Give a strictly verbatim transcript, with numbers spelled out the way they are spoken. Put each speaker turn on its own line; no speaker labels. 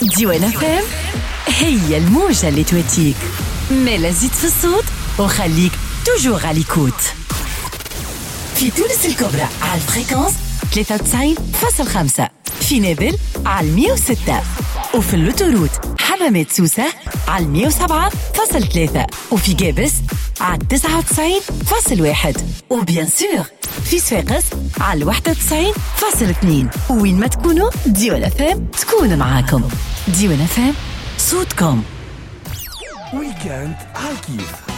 ديوان فام هي الموجة اللي تواتيك، مالا زيد في الصوت وخليك توجور على ليكوت. في تونس الكبرى على الفريكونس ثلاثة وتسعين فاصلة خمسة، في نابل على مية وستة، وفي اللوتوروت حمامات سوسة على مية وسبعة فاصلة ثلاثة، وفي جابس على تسعة وتسعين فاصلة واحد، وبيان سور في صفاقس على واحد وتسعين فاصلة اثنين. وين ما تكونوا ديوان فام تكون معاكم. ديوان فام صوتكم.
ويكاند على كيف.